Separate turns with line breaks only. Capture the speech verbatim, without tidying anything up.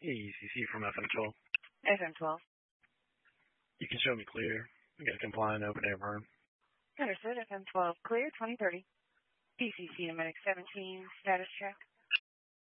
E C C from F M twelve.
F M twelve.
You can show me clear. We got a compliant open air burn.
Understood. F M twelve clear, twenty thirty. D C C pneumatic seventeen, status check.